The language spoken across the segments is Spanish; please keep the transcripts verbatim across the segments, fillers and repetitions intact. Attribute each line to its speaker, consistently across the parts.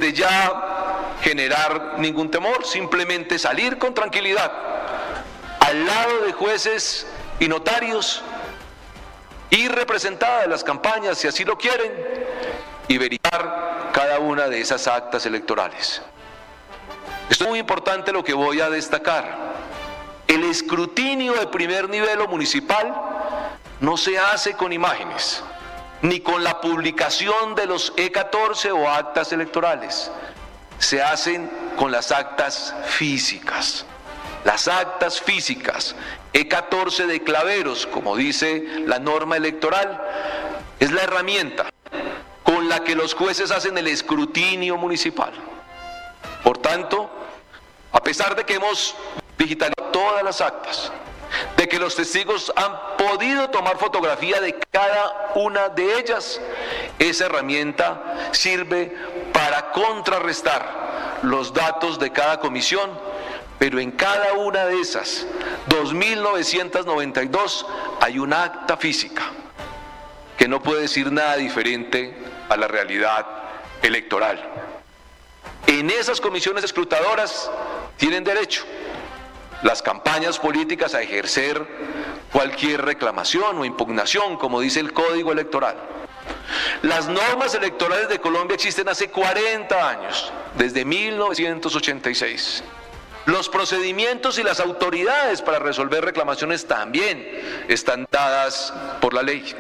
Speaker 1: desde ya generar ningún temor, simplemente salir con tranquilidad al lado de jueces y notarios, ir representada de las campañas si así lo quieren y verificar cada una de esas actas electorales. Esto es muy importante lo que voy a destacar. El escrutinio de primer nivel o municipal no se hace con imágenes, ni con la publicación de los E catorce o actas electorales. Se hacen con las actas físicas. Las actas físicas, E catorce de claveros, como dice la norma electoral, es la herramienta con la que los jueces hacen el escrutinio municipal. Por tanto, a pesar de que hemos digitalizado todas las actas, de que los testigos han podido tomar fotografía de cada una de ellas, esa herramienta sirve para contrarrestar los datos de cada comisión, pero en cada una de esas dos mil novecientas noventa y dos hay una acta física que no puede decir nada diferente a la realidad electoral. En esas comisiones escrutadoras tienen derecho las campañas políticas a ejercer cualquier reclamación o impugnación, como dice el Código Electoral. Las normas electorales de Colombia existen hace cuarenta años, desde mil novecientos ochenta y seis. Los procedimientos y las autoridades para resolver reclamaciones también están dadas por la ley.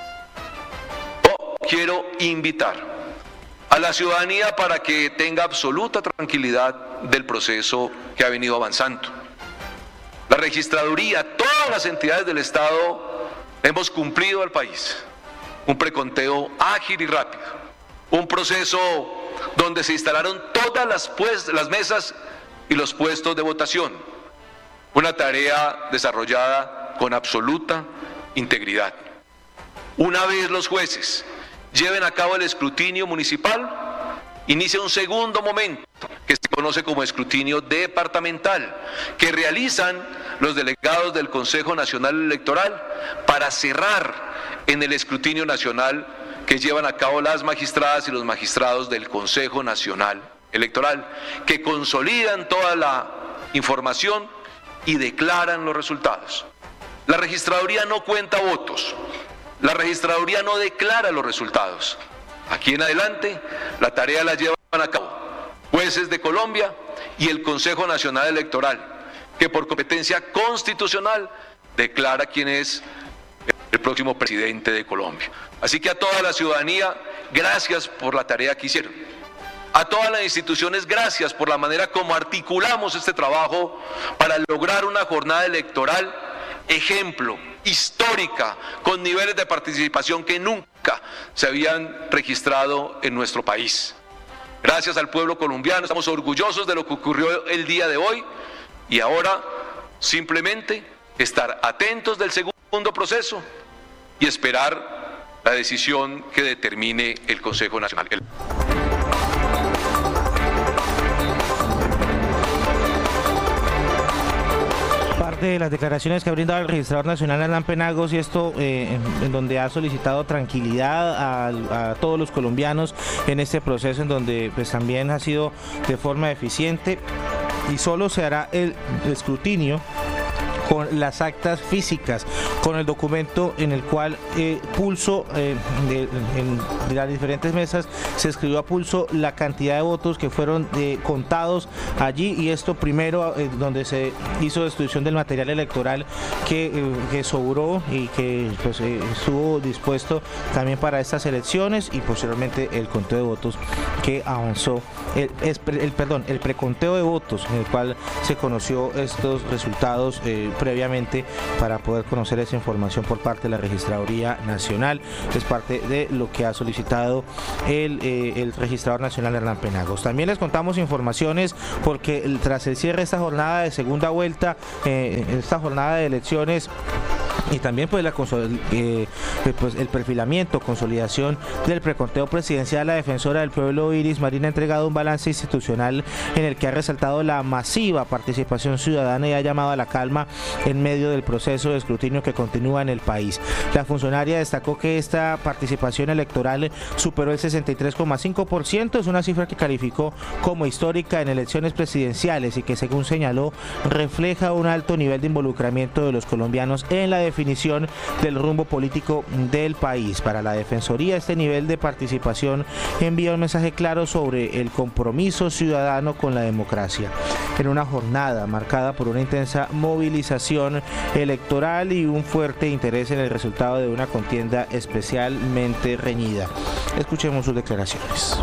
Speaker 1: Oh, quiero invitar a la ciudadanía para que tenga absoluta tranquilidad del proceso que ha venido avanzando. La registraduría, todas las entidades del Estado hemos cumplido al país un preconteo ágil y rápido, un proceso donde se instalaron todas las, pues, las mesas y los puestos de votación, una tarea desarrollada con absoluta integridad. Una vez los jueces lleven a cabo el escrutinio municipal, inicia un segundo momento que se conoce como escrutinio departamental, que realizan los delegados del Consejo Nacional Electoral para cerrar en el escrutinio nacional que llevan a cabo las magistradas y los magistrados del Consejo Nacional Electoral, que consolidan toda la información y declaran los resultados. La registraduría no cuenta votos, la registraduría no declara los resultados. Aquí en adelante la tarea la llevan a cabo jueces de Colombia y el Consejo Nacional Electoral, que por competencia constitucional declara quién es el próximo presidente de Colombia. Así que a toda la ciudadanía, gracias por la tarea que hicieron. A todas las instituciones, gracias por la manera como articulamos este trabajo para lograr una jornada electoral ejemplo, histórica, con niveles de participación que nunca se habían registrado en nuestro país. Gracias al pueblo colombiano, estamos orgullosos de lo que ocurrió el día de hoy y ahora simplemente estar atentos del segundo proceso y esperar la decisión que determine el Consejo Nacional.
Speaker 2: De las declaraciones que ha brindado el registrador nacional Alan Penagos, y esto eh, en, en donde ha solicitado tranquilidad a, a todos los colombianos en este proceso, en donde pues también ha sido de forma eficiente y solo se hará el escrutinio con las actas físicas, con el documento en el cual eh, pulso eh, de, en, de las diferentes mesas se escribió a pulso la cantidad de votos que fueron eh, contados allí, y esto primero eh, donde se hizo destrucción del material electoral que, eh, que sobró y que pues, eh, estuvo dispuesto también para estas elecciones, y posteriormente el conteo de votos que avanzó, el, el, el perdón, el preconteo de votos en el cual se conoció estos resultados eh, previamente para poder conocer esa información por parte de la Registraduría Nacional. Es parte de lo que ha solicitado el, eh, el registrador nacional Hernán Penagos. También les contamos informaciones porque tras el cierre de esta jornada de segunda vuelta, eh, esta jornada de elecciones y también pues, la, eh, pues el perfilamiento, consolidación del preconteo presidencial. La defensora del pueblo Iris Marín ha entregado un balance institucional en el que ha resaltado la masiva participación ciudadana y ha llamado a la calma en medio del proceso de escrutinio que continúa en el país. La funcionaria destacó que esta participación electoral superó el sesenta y tres coma cinco por ciento, es una cifra que calificó como histórica en elecciones presidenciales y que, según señaló, refleja un alto nivel de involucramiento de los colombianos en la definición del rumbo político del país. Para la Defensoría, este nivel de participación envía un mensaje claro sobre el compromiso ciudadano con la democracia, en una jornada marcada por una intensa movilización electoral y un fuerte interés en el resultado de una contienda especialmente reñida. Escuchemos sus declaraciones.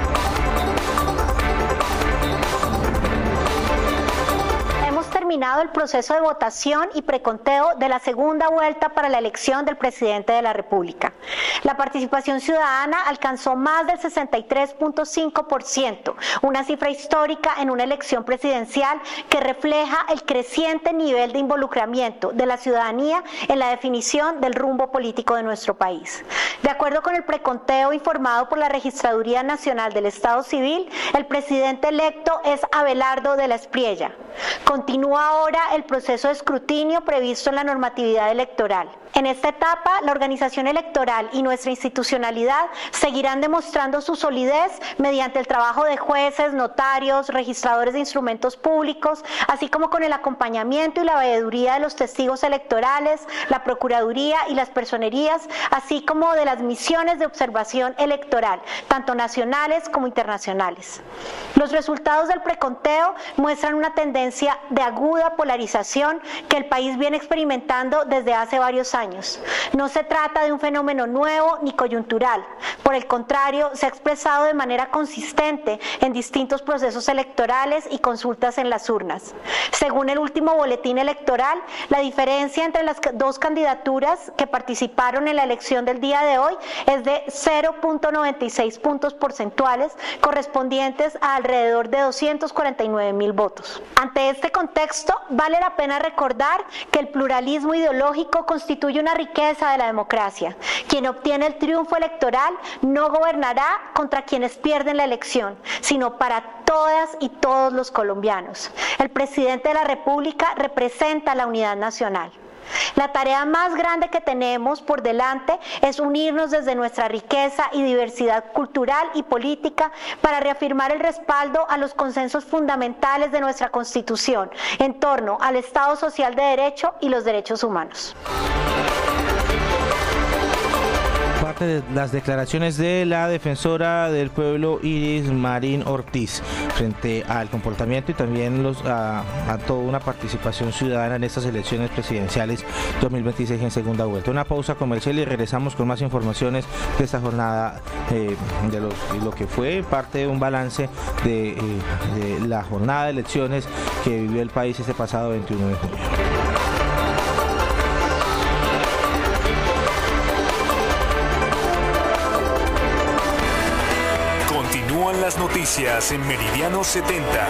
Speaker 3: Terminado el proceso de votación y preconteo de la segunda vuelta para la elección del presidente de la República. La participación ciudadana alcanzó más del sesenta y tres punto cinco por ciento, una cifra histórica en una elección presidencial que refleja el creciente nivel de involucramiento de la ciudadanía en la definición del rumbo político de nuestro país. De acuerdo con el preconteo informado por la Registraduría Nacional del Estado Civil, el presidente electo es Abelardo de la Espriella. Continúa ahora el proceso de escrutinio previsto en la normatividad electoral. En esta etapa, la organización electoral y nuestra institucionalidad seguirán demostrando su solidez mediante el trabajo de jueces, notarios, registradores de instrumentos públicos, así como con el acompañamiento y la veeduría de los testigos electorales, la Procuraduría y las personerías, así como de las misiones de observación electoral, tanto nacionales como internacionales. Los resultados del preconteo muestran una tendencia de aguda polarización que el país viene experimentando desde hace varios años. No se trata de un fenómeno nuevo ni coyuntural. Por el contrario, se ha expresado de manera consistente en distintos procesos electorales y consultas en las urnas. Según el último boletín electoral, la diferencia entre las dos candidaturas que participaron en la elección del día de hoy es de cero punto noventa y seis puntos porcentuales, correspondientes a alrededor de doscientos cuarenta y nueve mil votos. Ante este contexto, vale la pena recordar que el pluralismo ideológico constituye una riqueza de la democracia. Quien obtiene el triunfo electoral no gobernará contra quienes pierden la elección, sino para todas y todos los colombianos. El presidente de la República representa la unidad nacional. La tarea más grande que tenemos por delante es unirnos desde nuestra riqueza y diversidad cultural y política para reafirmar el respaldo a los consensos fundamentales de nuestra Constitución en torno al Estado Social de Derecho y los derechos humanos.
Speaker 2: Parte de las declaraciones de la defensora del pueblo Iris Marín Ortiz frente al comportamiento y también los, a, a toda una participación ciudadana en estas elecciones presidenciales dos mil veintiséis en segunda vuelta. Una pausa comercial y regresamos con más informaciones de esta jornada, eh, de los, lo que fue parte de un balance de, eh, de la jornada de elecciones que vivió el país este pasado veintiuno de junio.
Speaker 4: Las noticias en Meridiano setenta.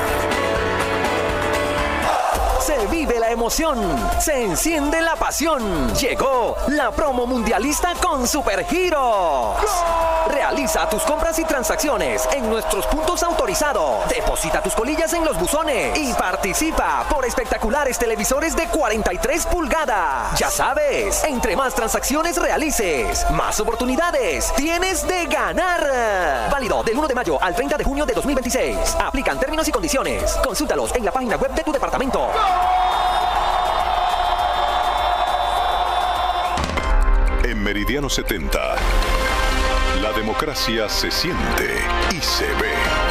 Speaker 5: Se vive la emoción, se enciende la pasión. Llegó la promo mundialista con Supergiros. Realiza tus compras y transacciones en nuestros puntos autorizados. Deposita tus colillas en los buzones y participa por espectaculares televisores de cuarenta y tres pulgadas. Ya sabes, entre más transacciones realices, más oportunidades tienes de ganar. Válido del uno de mayo al treinta de junio de dos mil veintiséis. Aplican términos y condiciones. Consúltalos en la página web de tu departamento.
Speaker 4: En Meridiano setenta, la democracia se siente y se ve.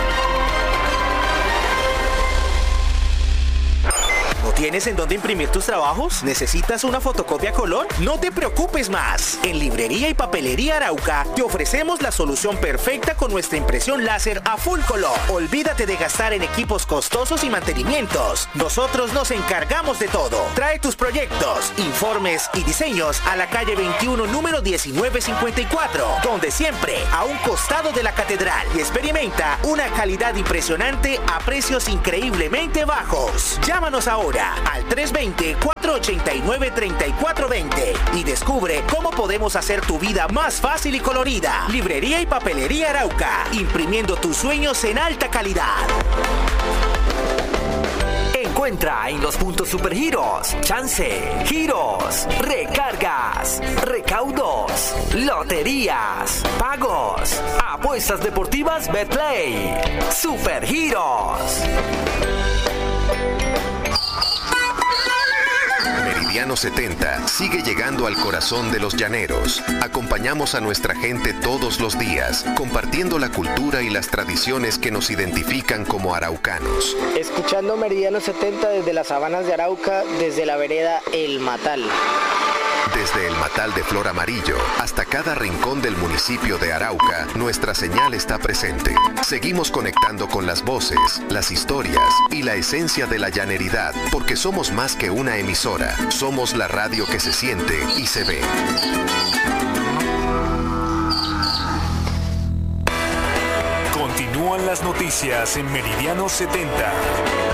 Speaker 6: ¿No tienes en dónde imprimir tus trabajos? ¿Necesitas una fotocopia a color? No te preocupes más. En Librería y Papelería Arauca te ofrecemos la solución perfecta con nuestra impresión láser a full color. Olvídate de gastar en equipos costosos y mantenimientos. Nosotros nos encargamos de todo. Trae tus proyectos, informes y diseños a la calle veintiuno, número diecinueve cincuenta y cuatro, donde siempre a un costado de la catedral, y experimenta una calidad impresionante a precios increíblemente bajos. Llámanos ahora ahora al tres dos cero, cuatro ocho nueve, tres cuatro dos cero y descubre cómo podemos hacer tu vida más fácil y colorida. Librería y Papelería Arauca, imprimiendo tus sueños en alta calidad.
Speaker 5: Encuentra en los puntos Supergiros, chance, giros, recargas, recaudos, loterías, pagos, apuestas deportivas Betplay. Supergiros.
Speaker 7: Meridiano setenta sigue llegando al corazón de los llaneros. Acompañamos a nuestra gente todos los días, compartiendo la cultura y las tradiciones que nos identifican como araucanos.
Speaker 8: Escuchando Meridiano setenta desde las sabanas de Arauca, desde la vereda El Matal.
Speaker 7: Desde el Matal de Flor Amarillo hasta cada rincón del municipio de Arauca, nuestra señal está presente. Seguimos conectando con las voces, las historias y la esencia de la llaneridad, porque somos más que una emisora. Somos la radio que se siente y se ve.
Speaker 4: Continúan las noticias en Meridiano setenta.